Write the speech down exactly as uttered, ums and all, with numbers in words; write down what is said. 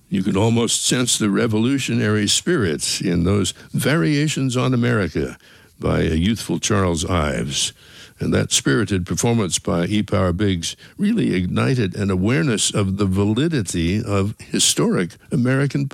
You could almost sense the revolutionary spirits in those Variations on America by a youthful Charles Ives. And that spirited performance by E. Power Biggs really ignited an awareness of the validity of historic American